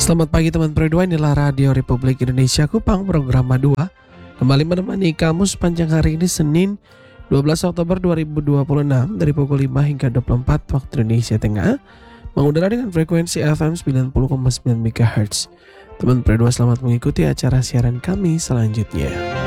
Selamat pagi teman Pro2, inilah Radio Republik Indonesia Kupang, program Madua. Kembali menemani kamu sepanjang hari ini Senin 12 Oktober 2026 dari pukul 5 hingga 24 waktu Indonesia Tengah, mengudara dengan frekuensi FM 90,9 MHz. Teman Pro2, selamat mengikuti acara siaran kami selanjutnya.